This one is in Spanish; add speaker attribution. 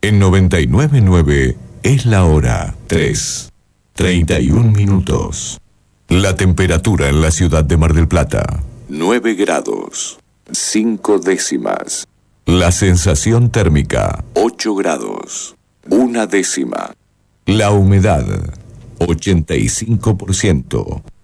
Speaker 1: En 99.9 es la hora 3:31. La temperatura en la ciudad de Mar del Plata, 9 grados, 5 décimas. La sensación térmica, 8 grados, 1 décima. La humedad, 85%.